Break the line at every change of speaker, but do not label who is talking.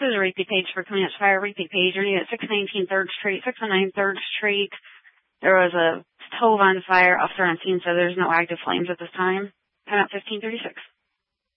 is a repeat page for Comanche Fire. Repeat page. You're at 619 3rd Street, 619 3rd Street. There was a stove on fire. Officer on scene, so there's no active flames at this time. Time at 15:36.